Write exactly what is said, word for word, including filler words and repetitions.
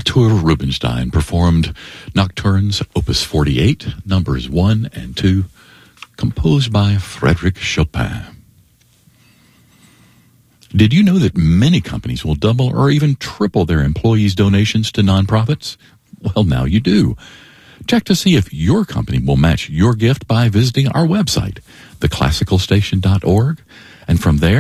Artur Rubinstein performed Nocturnes Opus forty-eight, numbers one and two, composed by Frédéric Chopin. Did you know that many companies will double or even triple their employees' donations to nonprofits? Well, now you do. Check to see if your company will match your gift by visiting our website, the classical station dot org, and from there,